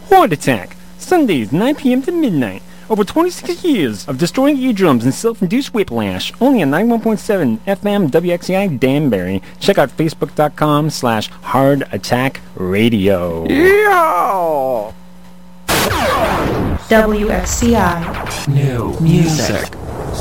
Heart Attack, Sundays 9 p.m. to midnight. Over 26 years of destroying eardrums and self-induced whiplash. Only on 91.7 FM WXCI Danbury. Check out Facebook.com/Hard Attack Radio. Yeah! WXCI. New music.